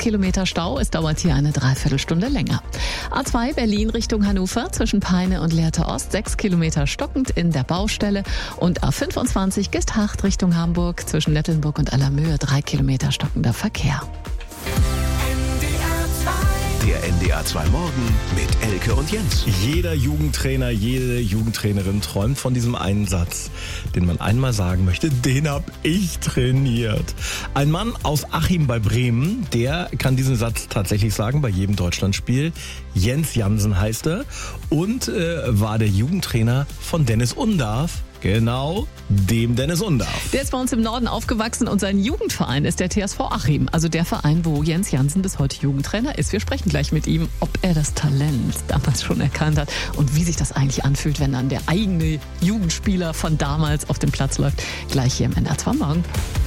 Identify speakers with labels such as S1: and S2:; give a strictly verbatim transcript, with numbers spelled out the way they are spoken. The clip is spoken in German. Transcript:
S1: Kilometer Stau. Es dauert hier eine Dreiviertelstunde länger. A zwei Berlin Richtung Hannover zwischen Peine und Lehrte Ost. sechs Kilometer stockend in der Baustelle. Und A fünfundzwanzig Gisthacht Richtung Hamburg zwischen Nettelnburg und Allermöhe. drei Kilometer stockender Verkehr.
S2: Der N D R zwei Morgen mit Elke und Jens.
S3: Jeder Jugendtrainer, jede Jugendtrainerin träumt von diesem einen Satz, den man einmal sagen möchte, den hab ich trainiert. Ein Mann aus Achim bei Bremen, der kann diesen Satz tatsächlich sagen bei jedem Deutschlandspiel. Jens Jansen heißt er und äh, war der Jugendtrainer von Dennis Undarf. Genau, dem Dennis Undarf.
S1: Der ist bei uns im Norden aufgewachsen und sein Jugendverein ist der T S V Achim. Also der Verein, wo Jens Jansen bis heute Jugendtrainer ist. Wir sprechen gleich mit ihm, ob er das Talent damals schon erkannt hat und wie sich das eigentlich anfühlt, wenn dann der eigene Jugendspieler von damals auf dem Platz läuft. Gleich hier im N D R zwei Morgen.